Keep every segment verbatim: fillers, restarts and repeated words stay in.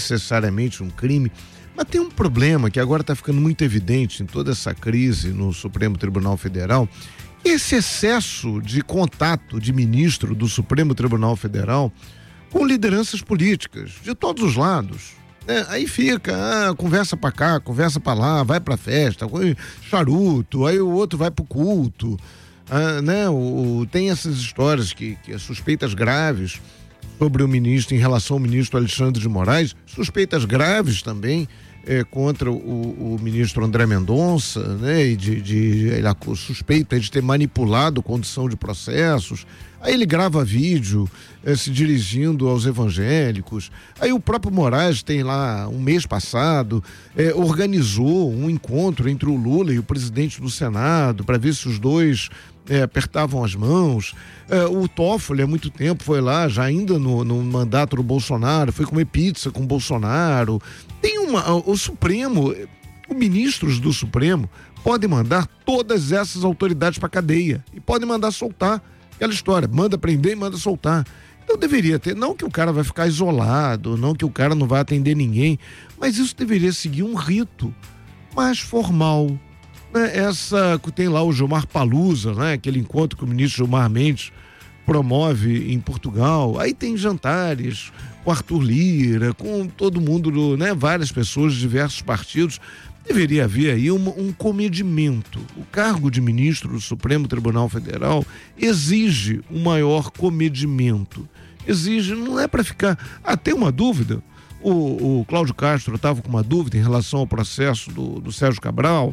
necessariamente um crime. Mas tem um problema que agora está ficando muito evidente em toda essa crise no Supremo Tribunal Federal, que esse excesso de contato de ministro do Supremo Tribunal Federal com lideranças políticas, de todos os lados. Né? Aí fica, ah, conversa pra cá, conversa pra lá, vai pra festa, charuto, aí o outro vai pro culto. Ah, né? o, tem essas histórias que, que suspeitas graves sobre o ministro em relação ao ministro Alexandre de Moraes, suspeitas graves também é, contra o, o ministro André Mendonça, né? E de, de, ele suspeita de ter manipulado condução de processos. Aí ele grava vídeo é, se dirigindo aos evangélicos. Aí o próprio Moraes tem lá, um mês passado, é, organizou um encontro entre o Lula e o presidente do Senado para ver se os dois é, apertavam as mãos. É, o Toffoli há muito tempo foi lá, já ainda no, no mandato do Bolsonaro, foi comer pizza com o Bolsonaro. Tem uma, o Supremo, os ministros do Supremo podem mandar todas essas autoridades para cadeia e podem mandar soltar. Aquela história, manda prender e manda soltar. Então deveria ter, não que o cara vai ficar isolado, não que o cara não vai atender ninguém, mas isso deveria seguir um rito mais formal. Né? Essa, tem lá o Gilmar Palusa, né? Aquele encontro que o ministro Gilmar Mendes promove em Portugal. Aí tem jantares com Arthur Lira, com todo mundo, do, né? Várias pessoas de diversos partidos. Deveria haver aí um, um comedimento. O cargo de ministro do Supremo Tribunal Federal exige um maior comedimento. Exige, não é para ficar... Ah, tem uma dúvida? O, o Cláudio Castro estava com uma dúvida em relação ao processo do, do Sérgio Cabral,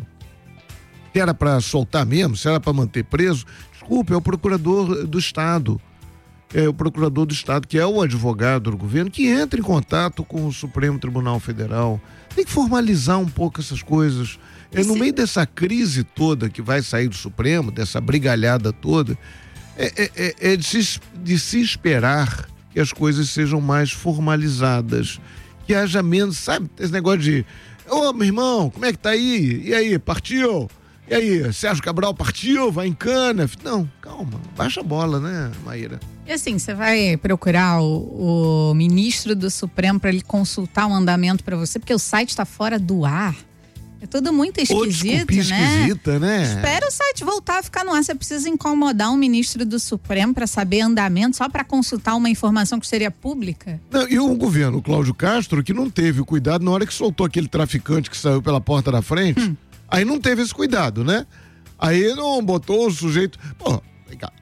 se era para soltar mesmo, se era para manter preso. Desculpe, é o procurador do Estado. É o procurador do Estado, que é o advogado do governo, que entra em contato com o Supremo Tribunal Federal. Tem que formalizar um pouco essas coisas. É, no meio dessa crise toda que vai sair do Supremo, dessa brigalhada toda, é, é, é de, se, de se esperar que as coisas sejam mais formalizadas, que haja menos, sabe, esse negócio de, ô, meu irmão, como é que tá aí? E aí, partiu? E aí, Sérgio Cabral partiu, vai em cana? Não, calma, baixa a bola, né, Maíra? E assim, você vai procurar o, o ministro do Supremo para ele consultar o andamento para você, porque o site está fora do ar. É tudo muito esquisito, Ô, né? esquisita, né? Espera o site voltar a ficar no ar. Você precisa incomodar um ministro do Supremo para saber andamento, só para consultar uma informação que seria pública? Não, e o governo, o Cláudio Castro, que não teve o cuidado na hora que soltou aquele traficante que saiu pela porta da frente, hum. aí não teve esse cuidado, né? Aí não botou o sujeito... Pô, vem cá.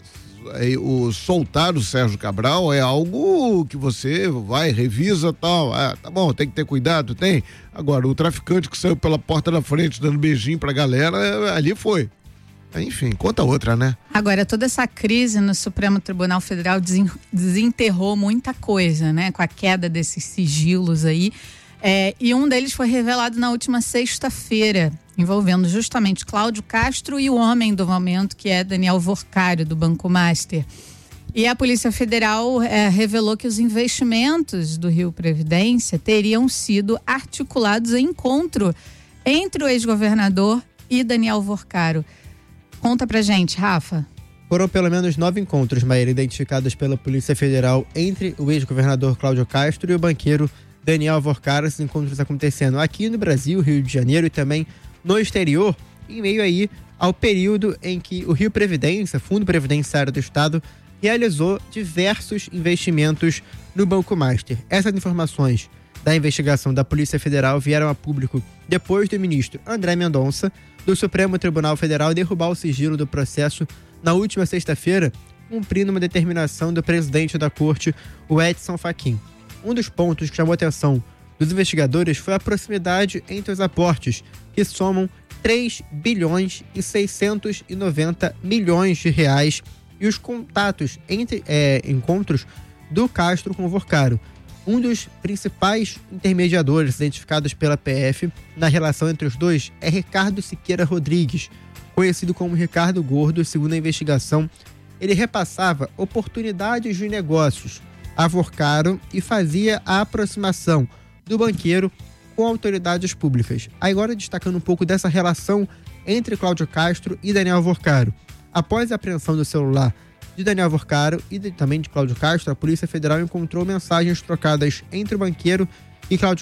O soltar o Sérgio Cabral é algo que você vai, revisa tal, ah, tá bom, tem que ter cuidado, tem. Agora, o traficante que saiu pela porta da frente dando beijinho pra galera, ali foi. Enfim, conta outra, né? Agora, toda essa crise no Supremo Tribunal Federal desenterrou muita coisa, né? Com a queda desses sigilos aí. É, e um deles foi revelado na última sexta-feira, envolvendo justamente Cláudio Castro e o homem do momento, que é Daniel Vorcário, do Banco Master. E a Polícia Federal é, revelou que os investimentos do Rio Previdência teriam sido articulados em encontro entre o ex-governador e Daniel Vorcário. Conta pra gente, Rafa. Foram pelo menos nove encontros, Maíra, identificados pela Polícia Federal entre o ex-governador Cláudio Castro e o banqueiro Daniel Vorcário. Esses encontros acontecendo aqui no Brasil, Rio de Janeiro, e também no exterior, em meio aí ao período em que o Rio Previdência, Fundo Previdenciário do Estado, realizou diversos investimentos no Banco Master. Essas informações da investigação da Polícia Federal vieram a público depois do ministro André Mendonça, do Supremo Tribunal Federal, derrubar o sigilo do processo na última sexta-feira, cumprindo uma determinação do presidente da corte, o Edson Fachin. Um dos pontos que chamou a atenção dos investigadores foi a proximidade entre os aportes, que somam três bilhões e seiscentos e noventa milhões de reais, e os contatos entre é, encontros do Castro com o Vorcário. Um dos principais intermediadores identificados pela P F na relação entre os dois é Ricardo Siqueira Rodrigues, conhecido como Ricardo Gordo. Segundo a investigação, ele repassava oportunidades de negócios a Vorcário e fazia a aproximação do banqueiro com autoridades públicas. Agora, destacando um pouco dessa relação entre Cláudio Castro e Daniel Vorcário. Após a apreensão do celular de Daniel Vorcário e de, também de Cláudio Castro, a Polícia Federal encontrou mensagens trocadas entre o banqueiro e Cláudio